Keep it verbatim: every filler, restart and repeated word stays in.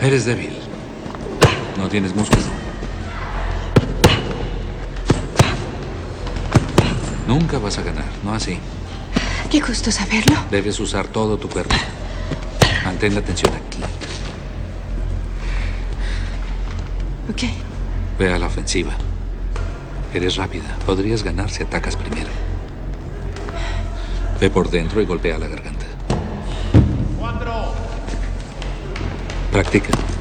Eres débil. No tienes músculo. Nunca vas a ganar, no así. Qué gusto saberlo. Debes usar todo tu cuerpo. Mantén la tensión aquí. Ok. Ve a la ofensiva. Eres rápida. Podrías ganar si atacas primero. Ve por dentro y golpea la garganta. Cuatro. Practica.